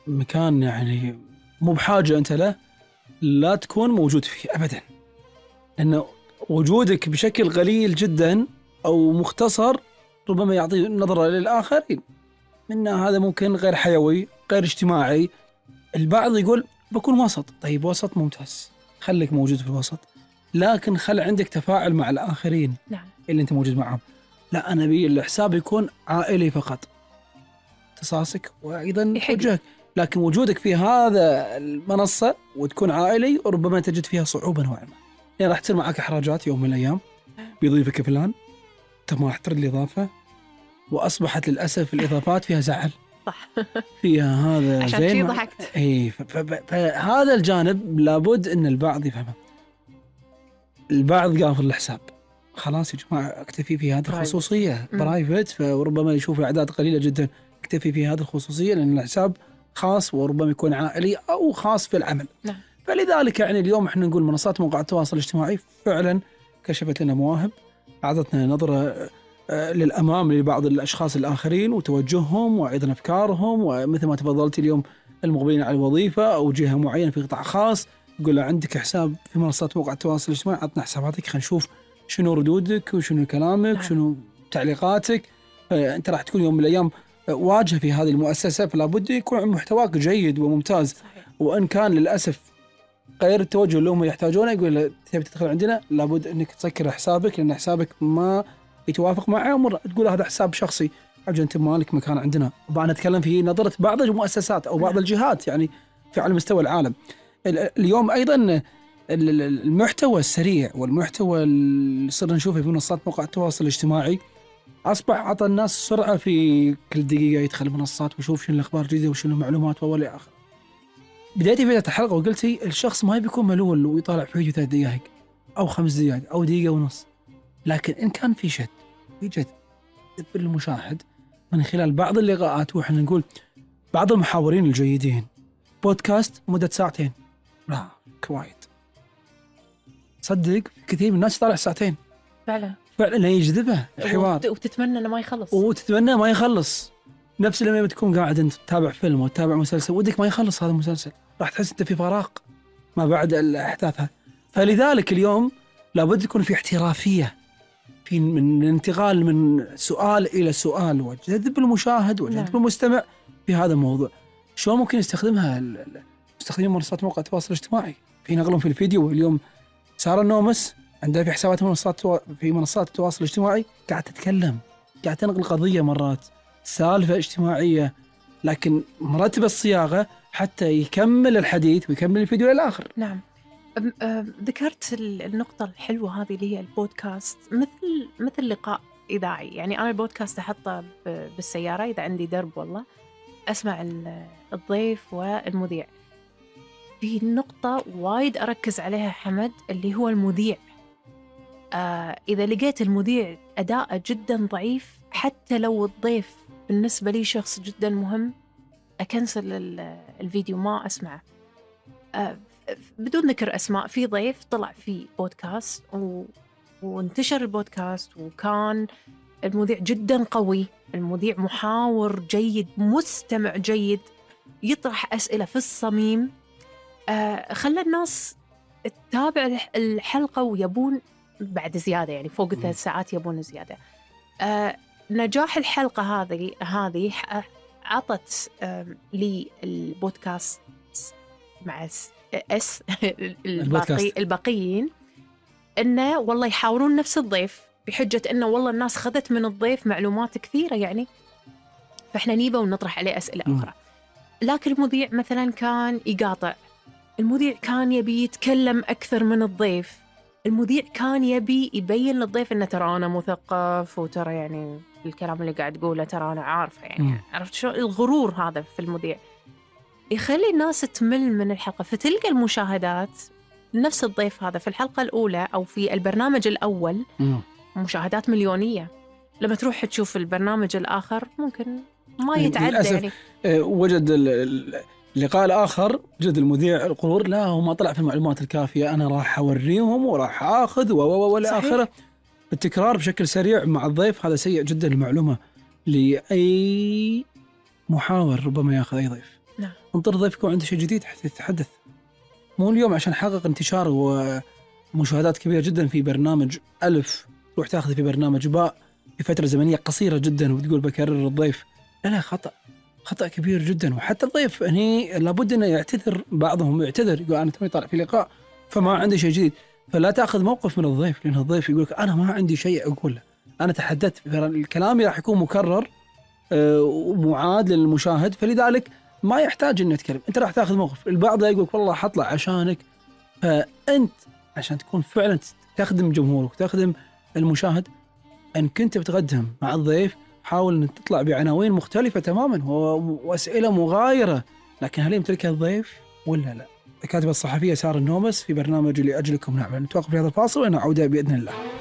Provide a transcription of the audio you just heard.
مكان يعني مو بحاجة أنت له لا تكون موجود فيه أبدا، لأن وجودك بشكل قليل جدا أو مختصر ربما يعطي نظرة للآخرين من هذا ممكن غير حيوي غير اجتماعي. البعض يقول بكون وسط، طيب وسط ممتاز، خليك موجود في الوسط، لكن خل عندك تفاعل مع الآخرين. نعم. اللي أنت موجود معهم. لا، أنا أبي الحساب يكون عائلي فقط، اختصاصك وأيضا وجهك، لكن وجودك في هذا المنصة وتكون عائلي ربما تجد فيها صعوبة نوعا ما، يعني راح تصير معك إحراجات يوم من الأيام، بيضيفك فلان أنت ما راح ترد الإضافة، وأصبحت للأسف الإضافات فيها زعل. صح. فيها هذا عشان شي ضحكت. إيه، فهذا الجانب لابد أن البعض يفهمه. البعض قافل الحساب، خلاص يا جماعة اكتفي في هذه الخصوصية برايفت، فربما يشوف أعداد قليلة جدا، اكتفي في هذه الخصوصية لأن الحساب خاص وربما يكون عائلي أو خاص في العمل. نعم. فلذلك يعني اليوم احنا نقول منصات مواقع التواصل الاجتماعي فعلا كشفت لنا مواهب، أعطتنا نظرة للأمام لبعض الأشخاص الآخرين وتوجههم وأيضا أفكارهم، ومثل ما تفضلت اليوم المقبلين على الوظيفة أو جهة معينة في قطاع خاص، يقول له عندك حساب في منصات مواقع التواصل الاجتماعي، عطنا حساباتك خلينا نشوف شنو ردودك وشنو كلامك شنو تعليقاتك. أنت راح تكون يوم من الأيام واجهة في هذه المؤسسة، فلا بد يكون محتواك جيد وممتاز. صحيح. وإن كان للأسف غير التوجه اللي هم يحتاجونه، يقول تبي تدخل عندنا لابد أنك تسكر حسابك لأن حسابك ما يتوافق مع عمر، تقول هذا حساب شخصي، أجل أنت مالك مكان عندنا. وأنا أتكلم في نظرة بعض المؤسسات أو بعض الجهات يعني في على مستوى العالم. اليوم أيضا المحتوى السريع والمحتوى اللي صرنا نشوفه في منصات مواقع التواصل الاجتماعي أصبح عطى الناس سرعة في كل دقيقة يدخل المنصات ويشوف شنو الأخبار الجديدة وشنو المعلومات وإلى آخره. بدايتي في الحلقة وقلتي الشخص ما بيكون ملول ويطالع في فيديو 3 دقائق أو 5 دقائق أو دقيقة ونص، لكن إن كان في شد في جذب المشاهد من خلال بعض اللقاءات، وإحنا نقول بعض المحاورين الجيدين بودكاست مدة 2 ساعة لا كوايد، صدق كثير من الناس يطالع 2 ساعة فعلا يجذبه الحوار وتتمنى انه ما يخلص. نفس لما تكون قاعد انت تتابع فيلم او تتابع مسلسل ودك ما يخلص هذا المسلسل، راح تحس انت في فراغ ما بعد الاحداث. فلذلك اليوم لابد يكون في احترافية في من الانتقال من سؤال الى سؤال وجذب المشاهد وجذب المستمع في هذا الموضوع. شلون ممكن يستخدمها مستخدمين منصات مواقع التواصل الاجتماعي في نقلهم في الفيديو؟ اليوم سارة النومس عندها في حسابات في منصات التواصل الاجتماعي قاعد تتكلم، قاعد تنقل قضية مرات سالفة اجتماعية، لكن مرتب الصياغة حتى يكمل الحديث ويكمل الفيديو للآخر. نعم. ذكرت النقطة الحلوة هذه اللي هي البودكاست، مثل لقاء إذاعي. يعني أنا البودكاست أحطه بالسيارة إذا عندي درب والله أسمع الضيف والمذيع. في نقطة وايد أركز عليها حمد اللي هو المذيع. إذا لقيت المذيع أداءه جدا ضعيف، حتى لو الضيف بالنسبة لي شخص جدا مهم، أكنسل الفيديو ما أسمعه. بدون ذكر أسماء، في ضيف طلع في بودكاست وانتشر البودكاست وكان المذيع جدا قوي، المذيع محاور جيد، مستمع جيد، يطرح أسئلة في الصميم، خلى الناس تتابع الحلقة ويبون بعد زيادة، يعني فوق 3 ساعات يبون زيادة. نجاح الحلقة هذه عطت لي البودكاست مع الباقيين إنه والله يحاورون نفس الضيف بحجة إنه والله الناس خذت من الضيف معلومات كثيرة، يعني فإحنا نيبه ونطرح عليه أسئلة أخرى. لكن المذيع مثلا كان يقاطع، المذيع كان يبي يتكلم أكثر من الضيف، المذيع كان يبي يبين للضيف إنه ترى أنا مثقف، وترى يعني الكلام اللي قاعد تقوله ترى أنا عارفة، يعني عرفت شو الغرور هذا في المذيع، يخلي الناس تمل من الحلقة. فتلقى المشاهدات نفس الضيف هذا في الحلقة الأولى أو في البرنامج الأول مشاهدات مليونية، لما تروح تشوف البرنامج الآخر ممكن ما يتعدى. يعني وجد اللقاء الآخر جد المذيع القرور، لا هو ما طلع في المعلومات الكافية، أنا راح أوريهم وراح أخذ ولا آخره. التكرار بشكل سريع مع الضيف هذا سيء جدا. المعلومة لأي محاور ربما يأخذ أي ضيف. نعم. انطر ضيف يكون عنده شيء جديد حتى يتحدث. مو اليوم عشان حقق انتشار ومشاهدات كبيرة جدا في برنامج ألف تروح تاخذ في برنامج باء في فترة زمنية قصيرة جدا وتقول بكرر الضيف. لا خطأ كبير جدا. وحتى الضيف هني لابد أنه يعتذر، بعضهم يعتذر يقول أنا توني طالع في لقاء فما عندي شيء جديد. فلا تأخذ موقف من الضيف، لأن الضيف يقول لك أنا ما عندي شيء أقوله، أنا تحدثت، الكلام راح يكون مكرر ومعاد للمشاهد، فلذلك ما يحتاج انه يتكلم. انت راح تاخذ موقف. البعض يقول والله حطلع عشانك. فانت عشان تكون فعلا تخدم جمهورك وتخدم المشاهد، ان كنت بتقدم مع الضيف حاول ان تطلع بعناوين مختلفه تماما واسئله مغايره، لكن هل يمتلكها الضيف ولا لا؟ الكاتبه الصحفيه ساره النومس في برنامج لاجلكم نعمل. نتوقف في هذا الفاصل ونعود باذن الله.